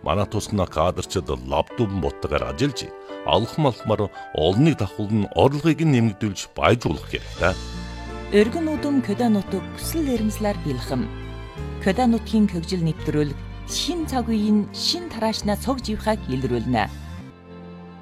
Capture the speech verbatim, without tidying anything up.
манай тусгана кадрчид лаптопн ботгоор ажиллаж алхам алхмаар олныг давхуулн орлогыг нэмэгдүүлж баяжуулах хэрэгтэй. Өргөн үдэм көдөө нутаг бүсэл эрмслэр бэлхэм. Көдөө нутгийн хөгжил нэвтрүүлэг шин цаг үеийн шин тараашна цог живхаг илрүүлнэ.